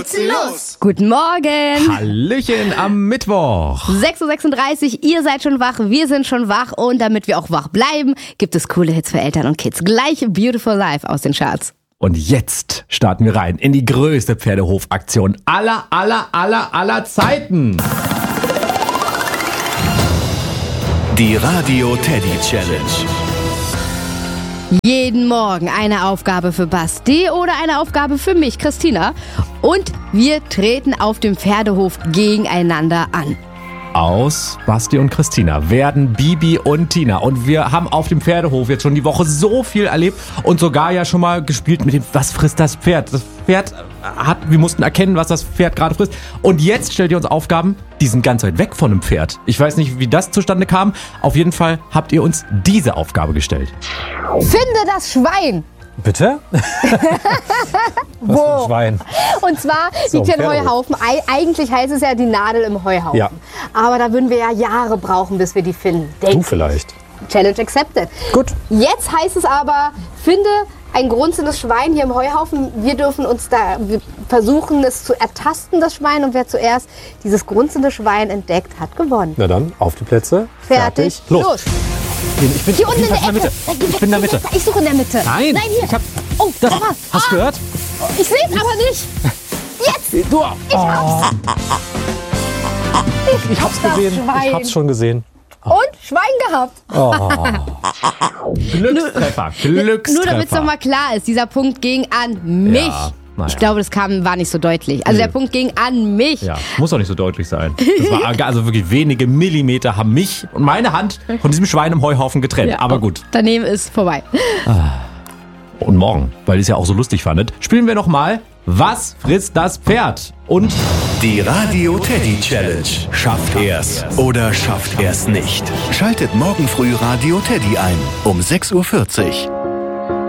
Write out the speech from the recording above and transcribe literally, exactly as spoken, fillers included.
Fotze los! Guten Morgen! Hallöchen am Mittwoch. sechs Uhr sechsunddreißig, ihr seid schon wach, wir sind schon wach und damit wir auch wach bleiben, gibt es coole Hits für Eltern und Kids. Gleich Beautiful Life aus den Charts. Und jetzt starten wir rein in die größte Pferdehofaktion aller, aller, aller, aller Zeiten. Die Radio Teddy Challenge. Jeden Morgen eine Aufgabe für Basti oder eine Aufgabe für mich, Christina. Und wir treten auf dem Pferdehof gegeneinander an. Aus Basti und Christina werden Bibi und Tina. Und wir haben auf dem Pferdehof jetzt schon die Woche so viel erlebt und sogar ja schon mal gespielt mit dem, was frisst das Pferd? Das Pferd hat, wir mussten erkennen, was das Pferd gerade frisst. Und jetzt stellt ihr uns Aufgaben, die sind ganz weit weg von einem Pferd. Ich weiß nicht, wie das zustande kam. Auf jeden Fall habt ihr uns diese Aufgabe gestellt. Finde das Schwein! Bitte? Was für ein Schwein? Und zwar So, liegt hier ein Pferdehof. Heuhaufen. Ei- Eigentlich heißt es ja die Nadel im Heuhaufen. Ja. Aber da würden wir ja Jahre brauchen, bis wir die finden. Du Denk. vielleicht. Challenge accepted. Gut. Jetzt heißt es aber, finde ein grunzendes Schwein hier im Heuhaufen. Wir dürfen uns da, wir versuchen es zu ertasten, das Schwein. Und wer zuerst dieses grunzende Schwein entdeckt, hat gewonnen. Na dann, auf die Plätze. Fertig, los. Ich bin, Hier unten in der fast Ecke. in der Mitte. Ich bin in der Mitte. Ich suche in der Mitte. Nein, Nein, hier. ich hab, Oh, das, da war's. hast du gehört? Ich sehe es aber nicht. Jetzt. Du, Ich hab's. ich hab's das gesehen. Schwein. Ich hab's schon gesehen. Und Schwein gehabt. Glückstreffer, Glückstreffer. Nur damit es nochmal klar ist, dieser Punkt ging an mich. Ja, naja. Ich glaube, das kam, war nicht so deutlich. Also Nö. der Punkt ging an mich. Ja, muss doch nicht so deutlich sein. Das war also wirklich wenige Millimeter haben mich und meine Hand von diesem Schwein im Heuhaufen getrennt. Ja, Aber gut. Daneben ist vorbei. Und morgen, weil ihr es ja auch so lustig fandet, spielen wir nochmal Was frisst das Pferd? Und Die Radio Teddy Challenge. Schafft er's oder schafft er's nicht? Schaltet morgen früh Radio Teddy ein um sechs Uhr vierzig.